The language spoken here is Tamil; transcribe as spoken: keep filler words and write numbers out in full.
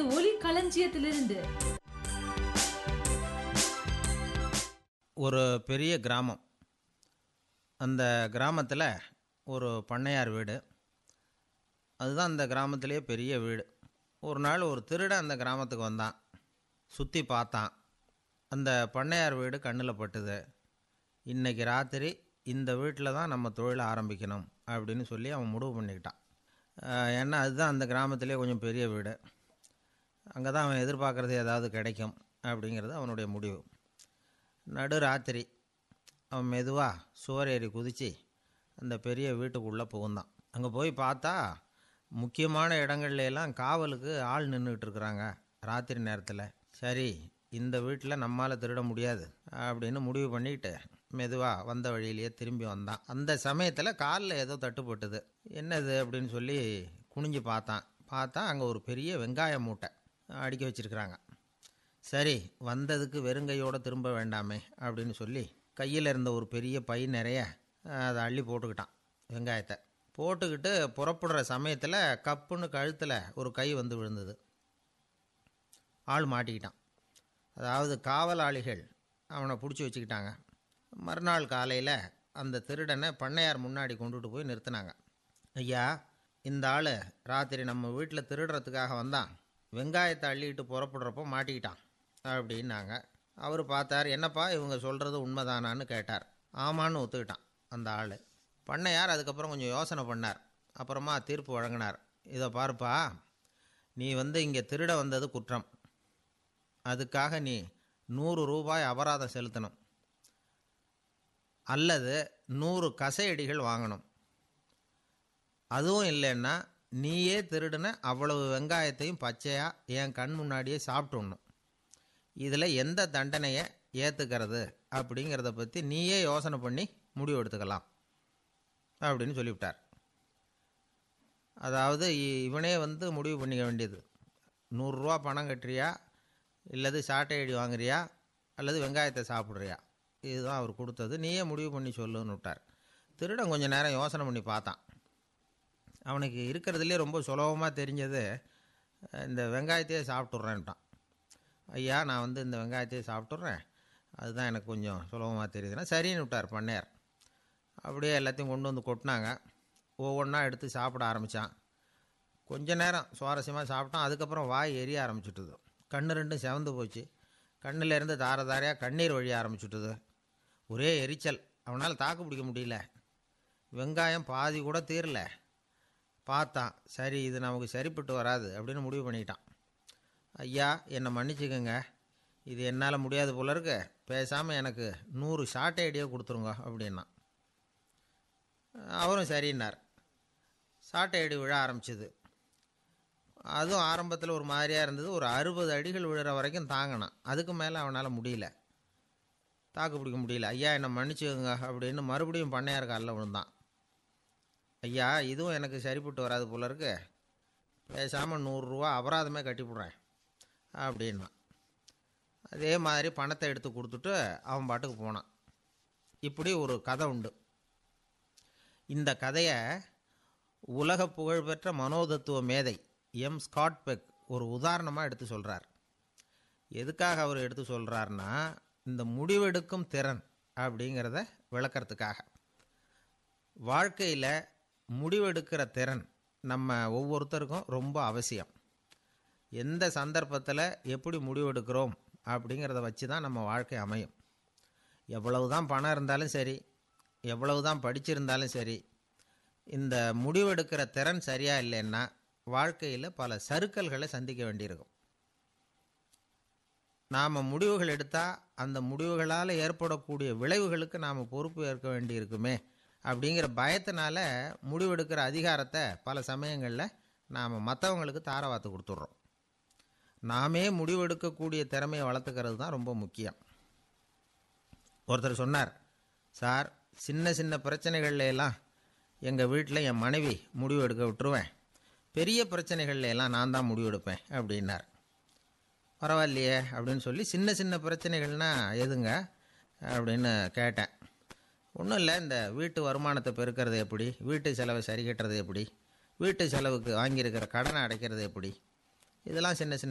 நமது ஒலி களஞ்சியத்திலிருந்து. ஒரு பெரிய கிராமம். அந்த கிராமத்தில் ஒரு பண்ணையார் வீடு. அதுதான் அந்த கிராமத்திலேயே பெரிய வீடு. ஒரு நாள் ஒரு திருடன் அந்த கிராமத்துக்கு வந்தான். சுற்றி பார்த்தான். அந்த பண்ணையார் வீடு கண்ணில் பட்டுது. இன்றைக்கி ராத்திரி இந்த வீட்டில் தான் நம்ம தொழிலை ஆரம்பிக்கணும் அப்படின்னு சொல்லி அவன் முடிவு பண்ணிக்கிட்டான். ஏன்னா அதுதான் அந்த கிராமத்திலே கொஞ்சம் பெரிய வீடு. அங்கே தான் அவன் எதிர்பார்க்குறது ஏதாவது கிடைக்கும் அப்படிங்கிறது அவனுடைய முடிவு. நடு ராத்திரி அவன் மெதுவாக சுவர் ஏறி குதித்து அந்த பெரிய வீட்டுக்குள்ளே புகுந்தான். அங்கே போய் பார்த்தா முக்கியமான இடங்கள்ல எல்லாம் காவலுக்கு ஆள் நின்றுக்கிட்டு இருக்கிறாங்க ராத்திரி நேரத்தில். சரி, இந்த வீட்டில் நம்மால் திருட முடியாது அப்படின்னு முடிவு பண்ணிக்கிட்டு மெதுவாக வந்த வழியிலேயே திரும்பி வந்தான். அந்த சமயத்தில் காலில் ஏதோ தட்டுப்பட்டுது. என்னது அப்படின்னு சொல்லி குனிஞ்சு பார்த்தான். பார்த்தா அங்கே ஒரு பெரிய வெங்காய மூட்டை அடுக்கி வச்சுருக்குறாங்க. சரி, வந்ததுக்கு வெறுங்கையோடு திரும்ப வேண்டாமே அப்படின்னு சொல்லி கையில் இருந்த ஒரு பெரிய பை நிறைய அதை அள்ளி போட்டுக்கிட்டான். வெங்காயத்தை போட்டுக்கிட்டு புறப்படுற சமயத்தில் கப்புன்னு கழுத்தில் ஒரு கை வந்து விழுந்தது. ஆள் மாட்டிக்கிட்டான். அதாவது காவலாளிகள் அவனை பிடிச்சி வச்சுக்கிட்டாங்க. மறுநாள் காலையில் அந்த திருடனை பண்ணையார் முன்னாடி கொண்டுட்டு போய் நிறுத்தினாங்க. ஐயா, இந்த ஆள் ராத்திரி நம்ம வீட்டில் திருடுறதுக்காக வந்தான். வெங்காயத்தை அள்ளிக்கிட்டு புறப்படுறப்போ மாட்டிக்கிட்டான் அப்படின்னாங்க. அவர் பார்த்தார். என்னப்பா இவங்க சொல்கிறது உண்மைதானான்னு கேட்டார். ஆமான்னு ஒத்துக்கிட்டான் அந்த ஆள். பண்ணையார் அதுக்கப்புறம் கொஞ்சம் யோசனை பண்ணார். அப்புறமா தீர்ப்பு வழங்கினார். இதை பாருப்பா, நீ வந்து இங்கே திருட வந்தது குற்றம். அதுக்காக நீ நூறு ரூபாய் அபராதம் செலுத்தணும், அல்லது நூறு கசையடிகள் வாங்கணும். அதுவும் இல்லைன்னா நீயே திருடின அவ்வளவு வெங்காயத்தையும் பச்சையாக என் கண் முன்னாடியே சாப்பிட்டுடணும். இதில் எந்த தண்டனையை ஏற்றுக்கிறது அப்படிங்கிறத பற்றி நீயே யோசனை பண்ணி முடிவு எடுத்துக்கலாம் அப்படின்னு சொல்லிவிட்டார். அதாவது இவனே வந்து முடிவு பண்ணிக்க வேண்டியது. நூறுரூவா பணம் கட்டுறியா, இல்லது சாட்டை அடி வாங்குறியா, அல்லது வெங்காயத்தை சாப்பிட்றியா, இதுதான் அவர் கொடுத்தது. நீயே முடிவு பண்ணி சொல்லுன்னு விட்டார். திருடன் கொஞ்சம் நேரம் யோசனை பண்ணி பார்த்தான். அவனுக்கு இருக்கிறதுலே ரொம்ப சுலபமாக தெரிஞ்சது இந்த வெங்காயத்தையே சாப்பிட்டுட்றேன்ட்டான். ஐயா, நான் வந்து இந்த வெங்காயத்தையே சாப்பிட்டுட்றேன், அதுதான் எனக்கு கொஞ்சம் சுலபமாக தெரியுதுன்னா சரின்னு விட்டார் பண்ணையார். அப்படியே எல்லாத்தையும் கொண்டு வந்து கொட்டினாங்க. ஒவ்வொன்றா எடுத்து சாப்பிட ஆரம்பித்தான். கொஞ்ச நேரம் சுவாரஸ்யமாக சாப்பிட்டான். அதுக்கப்புறம் வாய் எரிய ஆரம்பிச்சுட்டுது. கண்ணு ரெண்டும் செவந்து போச்சு. கண்ணிலேருந்து தார தாரையாக கண்ணீர் வழிய ஆரம்பிச்சுட்டுது. ஒரே எரிச்சல். அவனால் தாக்கு பிடிக்க முடியல. வெங்காயம் பாதி கூட தீரல. பார்த்தான். சரி, இது நமக்கு சரிப்பட்டு வராது அப்படின்னு முடிவு பண்ணிட்டான். ஐயா, என்னை மன்னிச்சுக்கோங்க, இது என்னால் முடியாது போல இருக்கு. பேசாமல் எனக்கு நூறு சாட்டை அடியோ கொடுத்துருங்க அப்படின்னா. அவரும் சரின்னார். சாட்டை அடி விழ ஆரம்பிச்சிது. அதுவும் ஆரம்பத்தில் ஒரு மாதிரியாக இருந்தது. ஒரு அறுபது அடிகள் விழுற வரைக்கும் தாங்கினான். அதுக்கு மேலே அவனால் முடியல, தாக்கு பிடிக்க முடியல. ஐயா, என்னை மன்னிச்சுக்கோங்க அப்படின்னு மறுபடியும் பண்ணையார் காலில் விழுந்தான். ஐயா, இதுவும் எனக்கு சரிப்பட்டு வராது போல இருக்கு. பேசாமல் நூறுரூவா அபராதமே கட்டிவிட்றேன் அப்படின்னா. அதே மாதிரி பணத்தை எடுத்து கொடுத்துட்டு அவன் பாட்டுக்கு போனான். இப்படி ஒரு கதை உண்டு. இந்த கதையை உலக புகழ்பெற்ற மனோதத்துவ மேதை எம் ஸ்காட் பெக் ஒரு உதாரணமாக எடுத்து சொல்கிறார். எதுக்காக அவர் எடுத்து சொல்கிறார்னா, இந்த முடிவெடுக்கும் திறன் அப்படிங்கிறத விளக்கிறதுக்காக. வாழ்க்கையில் முடிவெடுக்கிற திறன் நம்ம ஒவ்வொருத்தருக்கும் ரொம்ப அவசியம். எந்த சந்தர்ப்பத்தில் எப்படி முடிவெடுக்கிறோம் அப்படிங்கிறத வச்சு தான் நம்ம வாழ்க்கை அமையும். எவ்வளவு தான் பணம் இருந்தாலும் சரி, எவ்வளவு தான் படிச்சிருந்தாலும் சரி, இந்த முடிவெடுக்கிற திறன் சரியாக இல்லைன்னா வாழ்க்கையில் பல சறுக்கல்களை சந்திக்க வேண்டியிருக்கும். நாம் முடிவுகள் எடுத்தால் அந்த முடிவுகளால் ஏற்படக்கூடிய விளைவுகளுக்கு நாம் பொறுப்பு ஏற்க வேண்டியிருக்குமே அப்படிங்கிற பயத்தினால முடிவெடுக்கிற அதிகாரத்தை பல சமயங்களில் நாம் மற்றவங்களுக்கு தாரவாத்து கொடுத்துட்றோம். நாமே முடிவெடுக்கக்கூடிய திறமையை வளர்த்துக்கிறது தான் ரொம்ப முக்கியம். ஒருத்தர் சொன்னார், சார், சின்ன சின்ன பிரச்சனைகள்ல எல்லாம் எங்கள் வீட்டில் என் மனைவி முடிவு எடுக்க விட்டுருவேன், பெரிய பிரச்சனைகள்ல எல்லாம் நான் தான் முடிவெடுப்பேன் அப்படின்னார். பரவாயில்லையே அப்படின்னு சொல்லி சின்ன சின்ன பிரச்சனைகள்னால் எதுங்க அப்படின்னு கேட்டேன். ஒன்றும் இல்லை, இந்த வீட்டு வருமானத்தை பெருக்கிறது எப்படி, வீட்டு செலவை சரி கட்டுறது எப்படி, வீட்டு செலவுக்கு வாங்கியிருக்கிற கடனை அடைக்கிறது எப்படி, இதெல்லாம் சின்ன சின்ன